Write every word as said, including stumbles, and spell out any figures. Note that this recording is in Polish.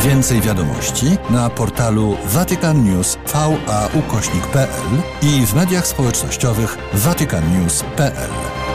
Więcej wiadomości na portalu Vatican News V A ukośnik P L i w mediach społecznościowych vatican news kropka p l.